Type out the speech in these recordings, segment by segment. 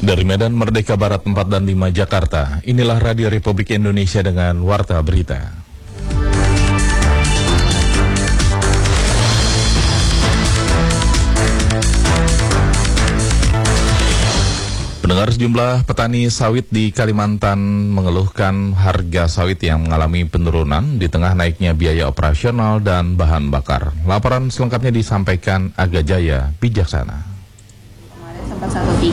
Dari Medan Merdeka Barat 4 dan 5 Jakarta, inilah Radio Republik Indonesia dengan Warta Berita. Pendengar, sejumlah petani sawit di Kalimantan mengeluhkan harga sawit yang mengalami penurunan di tengah naiknya biaya operasional dan bahan bakar. Laporan selengkapnya disampaikan Aga Jaya Bijaksana. Sempat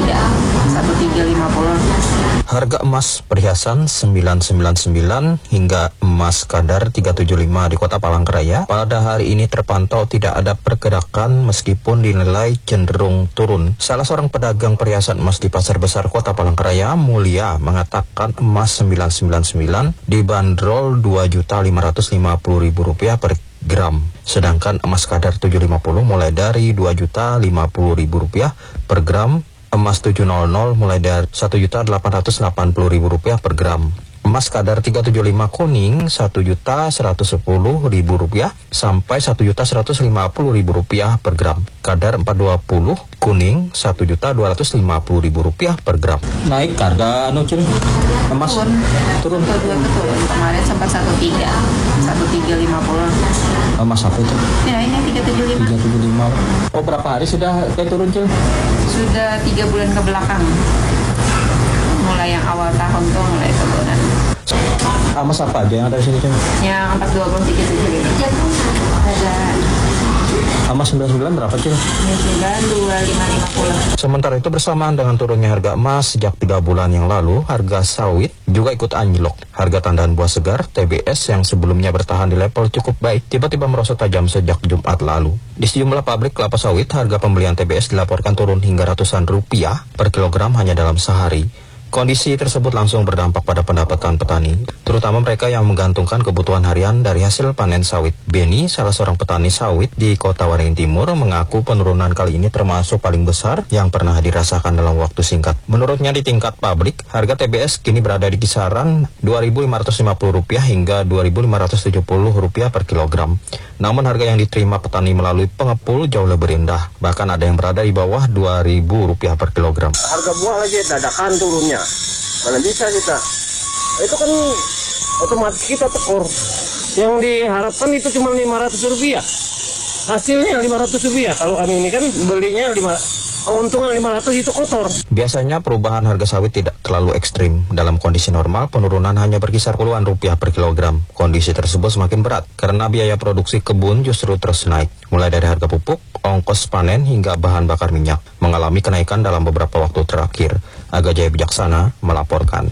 1350. Harga emas perhiasan 999 hingga emas kadar 375 di Kota Palangkaraya pada hari ini terpantau tidak ada pergerakan meskipun dinilai cenderung turun. Salah seorang pedagang perhiasan emas di Pasar Besar Kota Palangkaraya, Mulia, mengatakan emas 999 dibanderol Rp2.550.000 per gram. Sedangkan emas kadar 750 mulai dari Rp2.050.000 per gram. Emas 700 mulai dari Rp1.880.000 per gram. Emas kadar 375 kuning Rp1.110.000 sampai Rp1.150.000 per gram. Kadar 420 kuning Rp1.250.000 per gram. Naik harga emas turun. Kemarin sempat 1350. Emas apa itu? Ya, ini 375. Oh, berapa hari sudah turun, Cil? Sudah 3 bulan ke belakang. Mulai yang awal tahun tuh mulai turunan. Emas apa aja yang ada di sini, Cil? Yang 420 ada emas 99 berapa, Cil? 2550. Sementara itu bersamaan dengan turunnya harga emas sejak 3 bulan yang lalu, harga sawit juga ikut anjlok. Harga tandan buah segar TBS yang sebelumnya bertahan di level cukup baik tiba-tiba merosot tajam sejak Jumat lalu. Di sejumlah pabrik kelapa sawit, harga pembelian TBS dilaporkan turun hingga ratusan rupiah per kilogram hanya dalam sehari. Kondisi tersebut langsung berdampak pada pendapatan petani, terutama mereka yang menggantungkan kebutuhan harian dari hasil panen sawit. Beni, salah seorang petani sawit di Kota Waringin Timur, mengaku penurunan kali ini termasuk paling besar yang pernah dirasakan dalam waktu singkat. Menurutnya di tingkat pabrik, harga TBS kini berada di kisaran Rp2.550 hingga Rp2.570 per kilogram. Namun harga yang diterima petani melalui pengepul jauh lebih rendah, bahkan ada yang berada di bawah Rp2.000 per kilogram. Harga buah lagi dadakan turunnya. Mana bisa kita? Itu kan otomatis kita tekor. Yang diharapkan itu cuma Rp500. Hasilnya Rp500. Kalau kami ini kan belinya keuntungan 500 itu kotor. Biasanya perubahan harga sawit tidak terlalu ekstrim. Dalam kondisi normal, penurunan hanya berkisar puluhan rupiah per kilogram. Kondisi tersebut semakin berat karena biaya produksi kebun justru terus naik. Mulai dari harga pupuk, ongkos panen hingga bahan bakar minyak mengalami kenaikan dalam beberapa waktu terakhir. Aga Jaya Bijaksana melaporkan.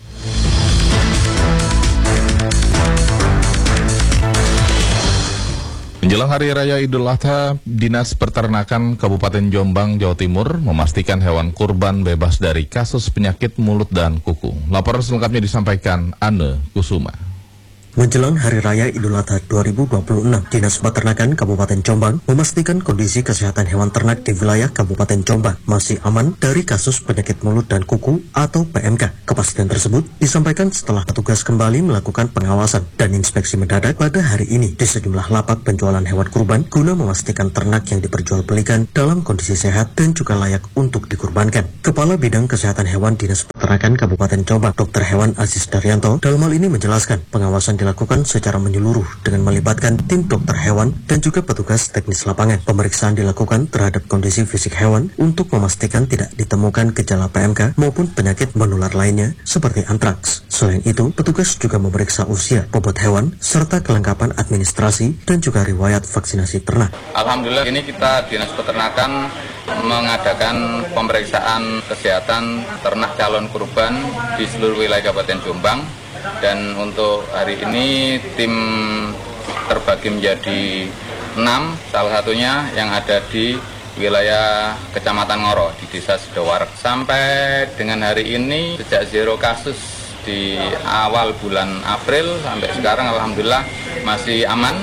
Menjelang Hari Raya Idul Adha, Dinas Peternakan Kabupaten Jombang, Jawa Timur memastikan hewan kurban bebas dari kasus penyakit mulut dan kuku. Laporan selengkapnya disampaikan Anne Kusuma. Menjelang Hari Raya Idul Adha 2026, Dinas Peternakan Kabupaten Jombang memastikan kondisi kesehatan hewan ternak di wilayah Kabupaten Jombang masih aman dari kasus penyakit mulut dan kuku atau PMK. Kepastian tersebut disampaikan setelah petugas kembali melakukan pengawasan dan inspeksi mendadak pada hari ini di sejumlah lapak penjualan hewan kurban guna memastikan ternak yang diperjualbelikan dalam kondisi sehat dan juga layak untuk dikurbankan. Kepala Bidang Kesehatan Hewan Dinas Peternakan Kabupaten Jombang, Dr. Hewan Aziz Daryanto, dalam hal ini menjelaskan pengawasan dilakukan secara menyeluruh dengan melibatkan tim dokter hewan dan juga petugas teknis lapangan. Pemeriksaan dilakukan terhadap kondisi fisik hewan untuk memastikan tidak ditemukan gejala PMK maupun penyakit menular lainnya seperti antraks. Selain itu, petugas juga memeriksa usia, bobot hewan, serta kelengkapan administrasi dan juga riwayat vaksinasi ternak. Alhamdulillah ini kita Dinas Peternakan mengadakan pemeriksaan kesehatan ternak calon kurban di seluruh wilayah Kabupaten Jombang. Dan untuk hari ini tim terbagi menjadi 6, salah satunya yang ada di wilayah Kecamatan Ngoro di Desa Sidoarep. Sampai dengan hari ini sejak 0 kasus di awal bulan April sampai sekarang alhamdulillah masih aman.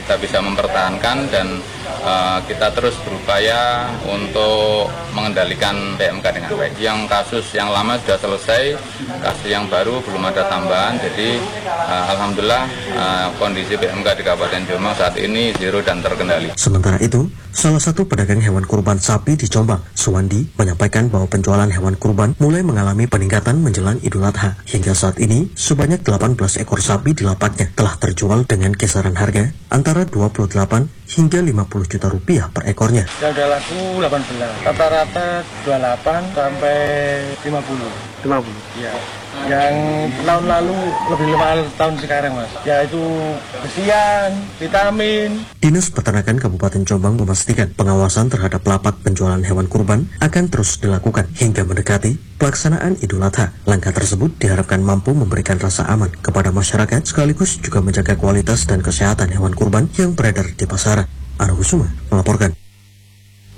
kita bisa mempertahankan dan kita terus berupaya untuk mengendalikan PMK dengan baik. Yang kasus yang lama sudah selesai, kasus yang baru belum ada tambahan. Jadi alhamdulillah kondisi PMK di Kabupaten Jombang saat ini zero dan terkendali. Sementara itu, salah satu pedagang hewan kurban sapi di Jombang, Suwandi, menyampaikan bahwa penjualan hewan kurban mulai mengalami peningkatan menjelang Idul Adha. Hingga saat ini, sebanyak 18 ekor sapi di lapaknya telah terjual dengan kisaran harga antara 28 hingga 50 juta rupiah per ekornya. Yang udah laku 18, rata-rata 28 sampai 50. Ya. Yang tahun lalu lebih mahal tahun sekarang, Mas. Yaitu besian, vitamin. Dinas Peternakan Kabupaten Jombang memastikan pengawasan terhadap lapak penjualan hewan kurban akan terus dilakukan hingga mendekati pelaksanaan Idul Adha. Langkah tersebut diharapkan mampu memberikan rasa aman kepada masyarakat sekaligus juga menjaga kualitas dan kesehatan hewan kurban yang beredar di pasaran. Arhusuma melaporkan.